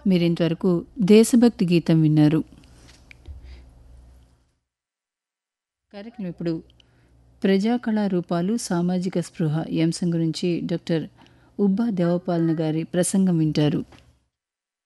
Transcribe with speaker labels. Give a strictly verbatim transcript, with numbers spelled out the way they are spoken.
Speaker 1: మీరింతవరకు దేశభక్తి గీతం విన్నారు. కార్యక్రమం ఇప్పుడు ప్రజా కళారూపాలు సామాజిక స్పృహ ఈ అంశం గురించి డాక్టర్ ఉబ్బా దేవపాలన గారి ప్రసంగం వింటారు.